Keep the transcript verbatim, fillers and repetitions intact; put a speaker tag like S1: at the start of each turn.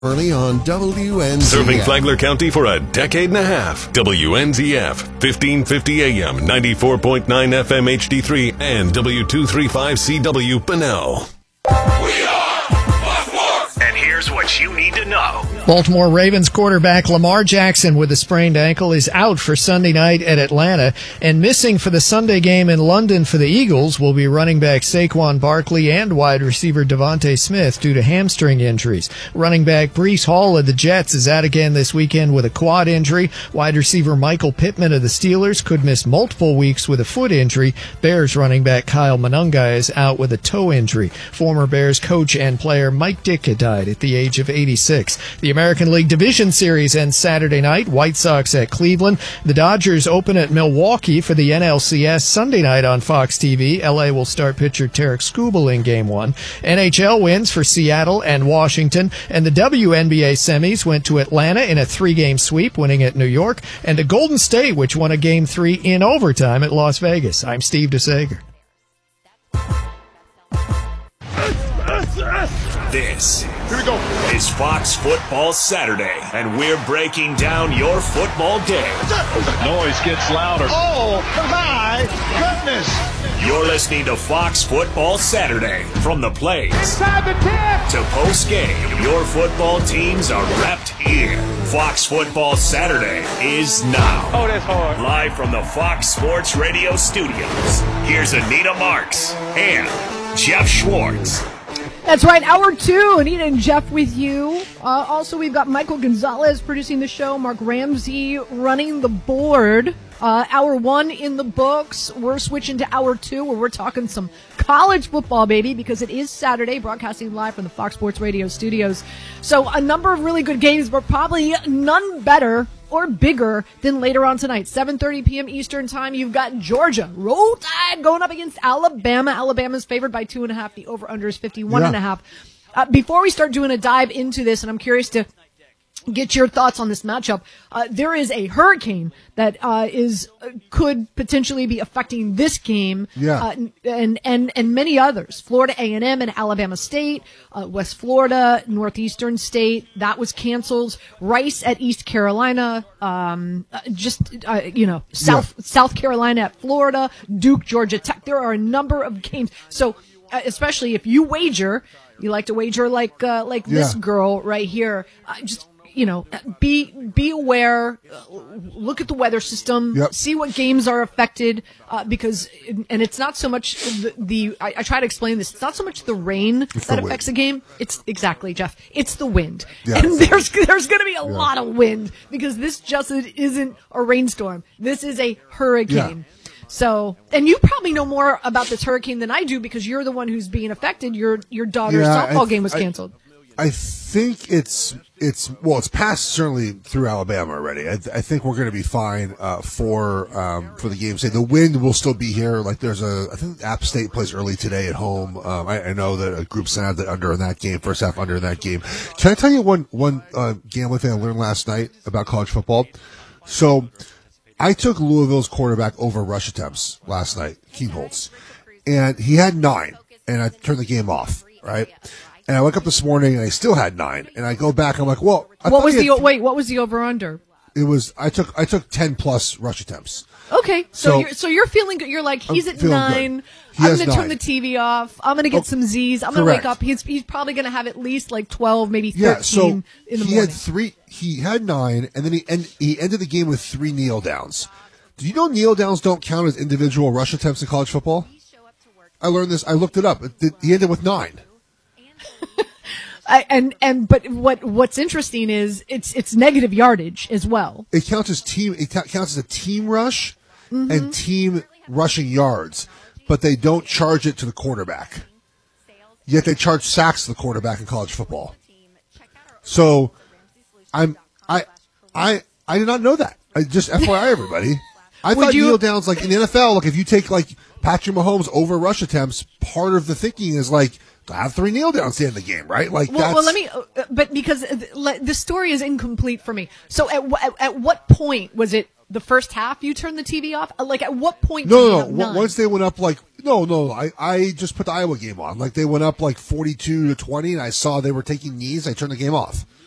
S1: Early on W N Z F.
S2: Serving Flagler County for a decade and a half. W N Z F, fifteen fifty A M, ninety-four point nine F M H D three, and W two thirty-five C W Bunnell.
S3: We are Buffalo!
S4: And here's what you need to know.
S5: Baltimore Ravens quarterback Lamar Jackson with a sprained ankle is out for Sunday night at Atlanta, and missing for the Sunday game in London for the Eagles will be running back Saquon Barkley and wide receiver Devontae Smith due to hamstring injuries. Running back Breece Hall of the Jets is out again this weekend with a quad injury. Wide receiver Michael Pittman of the Steelers could miss multiple weeks with a foot injury. Bears running back Kyle Monangai is out with a toe injury. Former Bears coach and player Mike Ditka died at the age of eighty-six. The American League Division Series ends Saturday night. White Sox at Cleveland. The Dodgers open at Milwaukee for the N L C S Sunday night on Fox T V. L A will start pitcher Tarek Skubal in Game one. N H L wins for Seattle and Washington. And the W N B A semis went to Atlanta in a three-game sweep, winning at New York. And to Golden State, which won a Game three in overtime at Las Vegas. I'm Steve DeSager.
S4: This Here we go. is Fox Football Saturday, and we're breaking down your football day.
S3: Noise gets louder. Oh, my goodness.
S4: You're listening to Fox Football Saturday. From the plays
S3: Inside the ten.
S4: to post-game, your football teams are repped here. Fox Football Saturday is now.
S3: Oh, that's hard.
S4: Live from the Fox Sports Radio studios, here's Anita Marks and Jeff Schwartz.
S6: That's right, hour two, Anita and Jeff with you. Uh, also, we've got Michael Gonzalez producing the show, Mark Ramsey running the board. Uh, hour one in the books. We're switching to hour two, where we're talking some college football, baby, because it is Saturday, broadcasting live from the Fox Sports Radio studios. So a number of really good games, but probably none better or bigger than later on tonight. seven thirty p.m. Eastern time, you've got Georgia, Roll Tide, going up against Alabama. Alabama's favored by two and a half. The over-under is fifty-one yeah. and a half. Uh, before we start doing a dive into this, and I'm curious to get your thoughts on this matchup, uh, there is a hurricane that uh, is uh, could potentially be affecting this game,
S7: yeah.
S6: uh, and and and many others. Florida A and M and Alabama State, uh, West Florida, Northeastern State, that was canceled. Rice at East Carolina, um, uh, just uh, you know, South yeah. South Carolina at Florida, Duke, Georgia Tech. There are a number of games. So, uh, especially if you wager, you like to wager like uh, like yeah. this girl right here. Uh, just You know, be be aware. Uh, look at the weather system.
S7: Yep.
S6: See what games are affected, uh, because, and it's not so much the. the I, I try to explain this. It's not so much the rain
S7: it's
S6: that
S7: the
S6: affects
S7: wind.
S6: a game. It's exactly, Jeff. It's the wind,
S7: yeah,
S6: and there's there's going to be a
S7: yeah.
S6: lot of wind because this just isn't a rainstorm. This is a hurricane.
S7: Yeah.
S6: So, and you probably know more about this hurricane than I do because you're the one who's being affected. Your your daughter's
S7: yeah,
S6: softball
S7: I,
S6: game was
S7: I,
S6: canceled.
S7: I think it's it's well, it's passed certainly through Alabama already. I, I think we're going to be fine uh, for um, for the game. Say the wind will still be here. Like there's a, I think App State plays early today at home. Um, I, I know that a group sent out that under in that game, first half under in that game. Can I tell you one one uh, gambling thing I learned last night about college football? So I took Louisville's quarterback over rush attempts last night, Keene Holtz, and he had nine, and I turned the game off. Right. And I wake up this morning and I still had nine. And I go back. I'm like, well, I
S6: what was the
S7: th-
S6: wait? What was the over under?
S7: It was I took I took ten plus rush attempts.
S6: Okay, so,
S7: So-
S6: you're so you're feeling good. You're like he's
S7: I'm
S6: at
S7: feeling
S6: nine.
S7: good. He
S6: I'm
S7: has
S6: going to turn
S7: nine.
S6: the T V off. I'm going to get
S7: Oh,
S6: some Z's. I'm going to wake
S7: correct.
S6: up. He's he's probably going to have at least like twelve, maybe thirteen
S7: Yeah. So
S6: in the
S7: he
S6: morning.
S7: had three. He had nine, and then he end, he ended the game with three kneel downs. Do you know kneel downs don't count as individual rush attempts in college football? I learned this. I looked it up. It, it, he ended with nine.
S6: I, and and but what what's interesting is it's it's negative yardage as well.
S7: It counts as team. It ca- counts as a team rush
S6: Mm-hmm.
S7: and team rushing yards, but they don't charge it to the quarterback. Yet they charge sacks to the quarterback in college football. So, I'm I I I did not know that. I just F Y I everybody. I
S6: Would
S7: thought
S6: you-
S7: kneel downs like in the N F L. Like if you take like Patrick Mahomes over rush attempts, part of the thinking is like to have three kneel downs at the end of the game, right? Like
S6: Well,
S7: that's,
S6: well, let me. Uh, but because uh, le- the story is incomplete for me. So at, w- at at what point was it? The first half, you turned the T V off? Like, at what point did
S7: No,
S6: you
S7: no,
S6: have
S7: no.
S6: nine?
S7: Once they went up, like, no, no, I, I just put the Iowa game on. Like, they went up like forty-two to twenty, and I saw they were taking knees. I turned the game off.